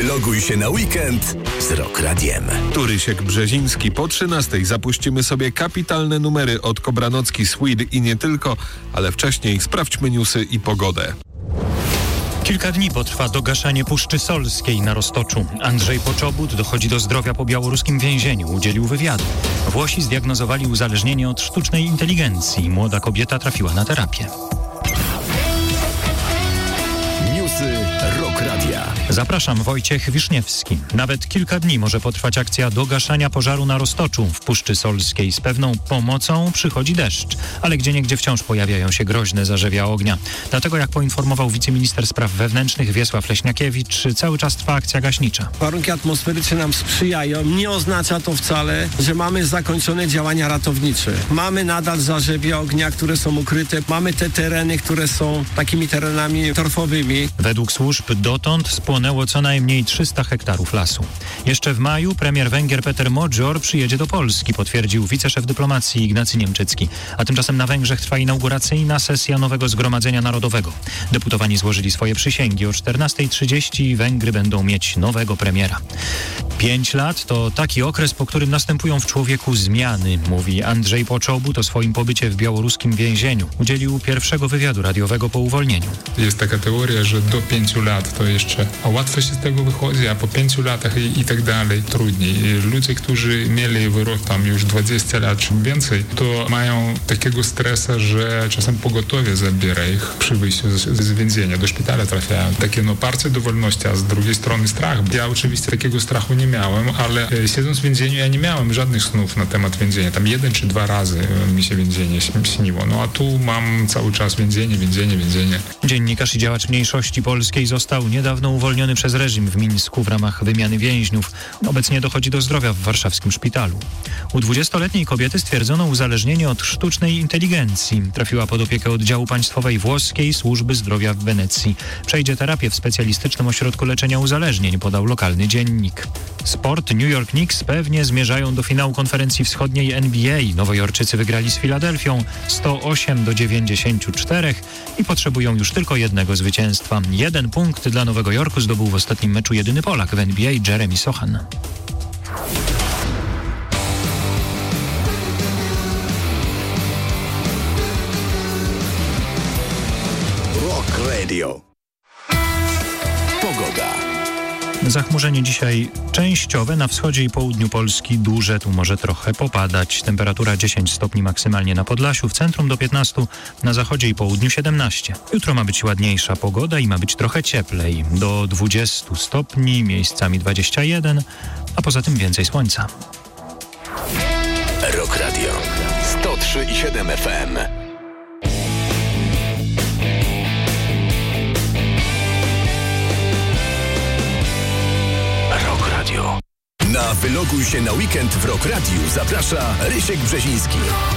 Wyloguj się na weekend z Rock Radiem. Tu Rysiek Brzeziński. Po 13:00 zapuścimy sobie kapitalne numery od Kobranocki, Swede i nie tylko, ale wcześniej sprawdźmy newsy i pogodę. Kilka dni potrwa dogaszanie Puszczy Solskiej na Roztoczu. Andrzej Poczobut dochodzi do zdrowia po białoruskim więzieniu. Udzielił wywiadu. Włosi zdiagnozowali uzależnienie od sztucznej inteligencji. Młoda kobieta trafiła na terapię. Newsy Rock Radia. Zapraszam, Wojciech Wiszniewski. Nawet kilka dni może potrwać akcja dogaszania pożaru na Roztoczu w Puszczy Solskiej. Z pewną pomocą przychodzi deszcz, ale gdzieniegdzie wciąż pojawiają się groźne zarzewia ognia. Dlatego, jak poinformował wiceminister spraw wewnętrznych Wiesław Leśniakiewicz, cały czas trwa akcja gaśnicza. Warunki atmosferyczne nam sprzyjają. Nie oznacza to wcale, że mamy zakończone działania ratownicze. Mamy nadal zarzewia ognia, które są ukryte. Mamy te tereny, które są takimi terenami torfowymi. Według służb dotąd spłonęło co najmniej 300 hektarów lasu. Jeszcze w maju premier Węgier Peter Modżor przyjedzie do Polski, potwierdził wiceszef dyplomacji Ignacy Niemczycki. A tymczasem na Węgrzech trwa inauguracyjna sesja nowego Zgromadzenia Narodowego. Deputowani złożyli swoje przysięgi. O 14:30 Węgry będą mieć nowego premiera. 5 lat to taki okres, po którym następują w człowieku zmiany, mówi Andrzej Poczobut o swoim pobycie w białoruskim więzieniu. Udzielił pierwszego wywiadu radiowego po uwolnieniu. Jest taka teoria, że do 5 lat to jeszcze łatwo się z tego wychodzi, a po 5 latach i tak dalej trudniej. Ludzie, którzy mieli wyrok tam już 20 lat czy więcej, to mają takiego stresa, że czasem pogotowie zabiera ich przy wyjściu z więzienia. Do szpitala trafiają. Takie parcie do wolności, a z drugiej strony strach. Ja oczywiście takiego strachu nie miałem, ale siedząc w więzieniu ja nie miałem żadnych snów na temat więzienia. Tam 1 czy 2 razy mi się więzienie śniło. No a tu mam cały czas więzienie. Dziennikarz i działacz mniejszości polskiej został niedawno uwolniony przez reżim w Mińsku w ramach wymiany więźniów. Obecnie dochodzi do zdrowia w warszawskim szpitalu. U 20-letniej kobiety stwierdzono uzależnienie od sztucznej inteligencji. Trafiła pod opiekę oddziału państwowej włoskiej Służby Zdrowia w Wenecji. Przejdzie terapię w specjalistycznym ośrodku leczenia uzależnień, podał lokalny dziennik. Sport. New York Knicks pewnie zmierzają do finału konferencji wschodniej NBA. Nowojorczycy wygrali z Filadelfią 108-94 i potrzebują już tylko jednego zwycięstwa. 1 punkt dla Nowego Jorku zdobył w ostatnim meczu jedyny Polak w NBA Jeremy Sochan. Rock Radio. Pogoda. Zachmurzenie dzisiaj częściowe, na wschodzie i południu Polski duże, tu może trochę popadać. Temperatura 10 stopni maksymalnie na Podlasiu, w centrum do 15, na zachodzie i południu 17. Jutro ma być ładniejsza pogoda i ma być trochę cieplej, do 20 stopni, miejscami 21, a poza tym więcej słońca. Rock Radio 103,7 FM. Na Wyloguj się na weekend w Rock Radiu zaprasza Rysiek Brzeziński.